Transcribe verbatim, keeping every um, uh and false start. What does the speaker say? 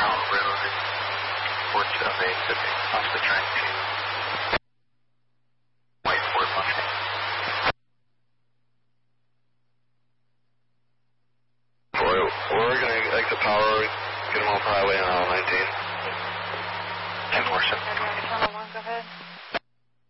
Canal Road, Port of a Pacific, possibly trying to White Fort Mustang. We're, we're going to exit power, get them off highway on aisle nineteen. ten four seven. Channel one, go ahead.